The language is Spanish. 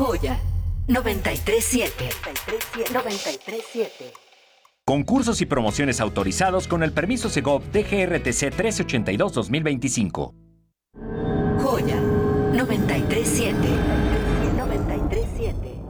Joya 937. 937. Concursos y promociones autorizados con el permiso Segov DGRTC 1382-2025. Joya 937. 937.